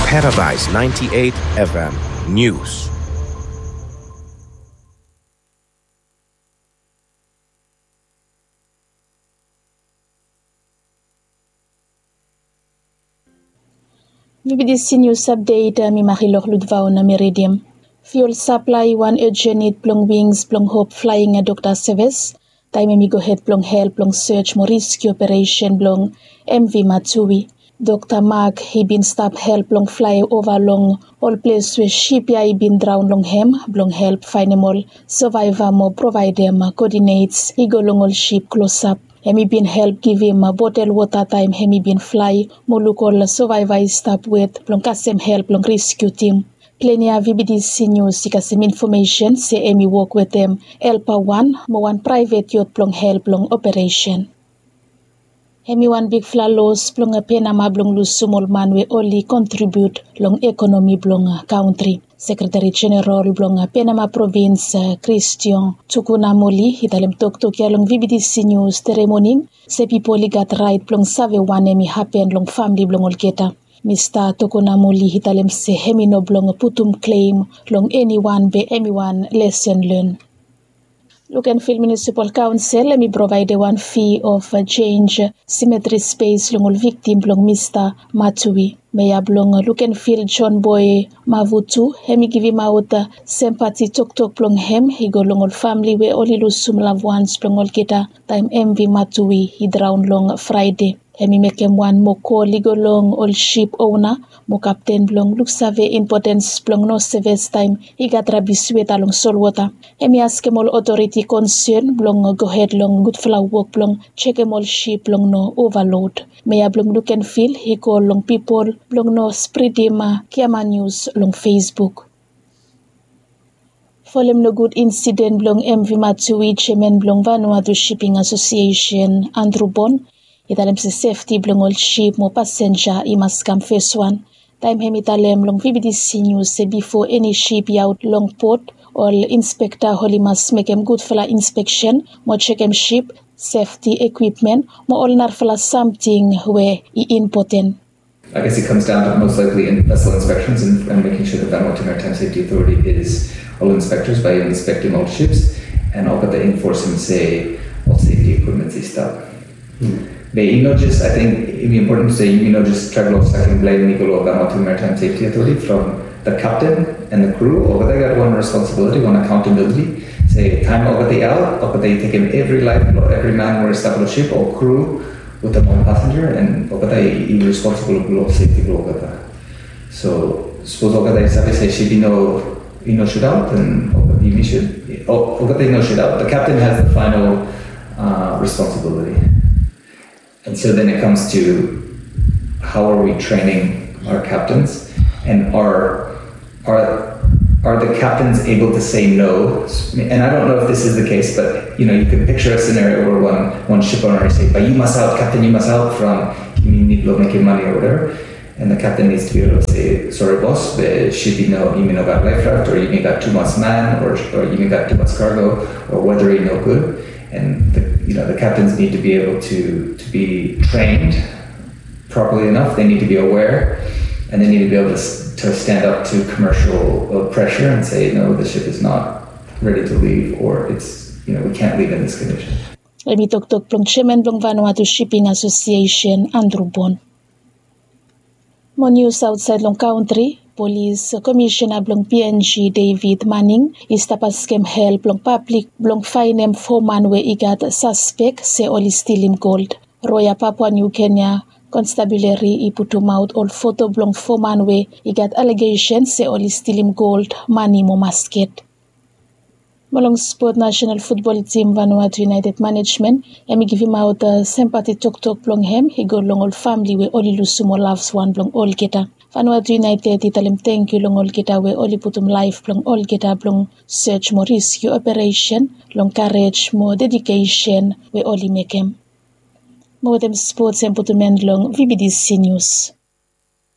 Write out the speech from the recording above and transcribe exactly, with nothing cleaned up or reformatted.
Paradise ninety-eight F M News. V B D C News Update, mi Marilor Ludvao na Meridium. Fuel supply one urgent need plong wings plong hope flying a doctor service. Time mi go head plong help plong search mo rescue operation plong M V Matui. Doctor Mark he been stop help plong fly over long all place where ship ya he been drown long hem plong help find them all survivor mo provide them coordinates he go long all ship close up. Hemi been help give him a bottle water time hemi been fly mo look all survivor stop with plong kasem help plong rescue team. Plenty of V B D C News kasem information say Emi work with them help one mo one private yacht plong help plong operation. Hemi one big fla loss plong a penama plong lose small man we only contribute long economy plong country. Secretary General plong Penama Province Christian Tukunamoli hitalem tok tok ya long V B D C News tere morning se people got right plong save one emi happen long family plong olketa. Mister Tukunamoli hitalem se hemi no plong putum claim long anyone be anyone lesson learn. Look and Feel Municipal Council me provide one fee of uh, change cemetery space long victim long Mister Matui. Maya blong Look and Feel John Boy Mavutu hemi give him out uh, sympathy tok tok plong hem he go long all family we only lose some loved ones plong all kita time M V Matui he drown long Friday. Hemi make him one mo call go long all ship owner mo captain blong look save importance blong no service time he got rabi sweat along sol water. Hemi ask him all authority concern blong go ahead long good flower work blong check him all ship blong no overload. Maya blong Look and Feel he call long people blong no spread him uh, Kiama news long Facebook. Following no good incident blong M V Matui chairman blong Vanuatu Shipping Association Andrew Bon. Italem se safety blong all ship mo passenger i must come first one. Time hem italem long V B D C News se before any ship out long port or inspector holy must make him good for inspection mo check him ship safety equipment mo all nar for something where i important. I guess it comes down to most likely in vessel inspections and, and making sure the Vanuatu Maritime Safety Authority is all inspectors by inspecting all ships and all but the enforcing say all safety equipment and stuff. Mm. But you know, just I think it'd be important to say, you know, just travel of second blame Nicolo Vanuatu Maritime Safety Authority from the captain and the crew, over they got one responsibility, one accountability. Say time over the out, over they take in every life, every man where stop on the ship or crew with the one passenger, and over they be responsible for safety over that. So suppose over they say she be no you know shoot out, and over you should over they no shoot out. The captain has the final uh, responsibility. And so then it comes to how are we training our captains, and are are are the captains able to say no? And I don't know if this is the case, but you know, you can picture a scenario where one one ship owner say, "But you must out, captain, you must out from you need to make money or whatever," and the captain needs to be able to say, "Sorry, boss, the ship you know you may not got life raft, or you may got too much man, or or you may got too much cargo, or weather you no good." And the, you know the captains need to be able to to be trained properly enough. They need to be aware, and they need to be able to to stand up to commercial uh, pressure and say, no, the ship is not ready to leave, or it's you know we can't leave in this condition. Emi tok tok plong chairman plong Vanuatu Shipping Association Andrew Bon. More news outside long country. Police Commissioner blong P N G David Manning is tapas kem help blong public blong fine him four man we igat suspect se oli steal him gold. Royal Papua New Guinea Constabulary iputum out all photo blong four man we igat allegations se oli steal him gold money mo masket. Malong sport national football team Vanuatu United management emi give him out uh, sympathy tok tok blong hem he go long all family we oli lose mo loves one blong all kita. Vanuatu United italem thank you long all kita we only putum life long all kita long search mo rescue operation long courage mo dedication we only make him. Mo dem sports and putum end long V B D C News.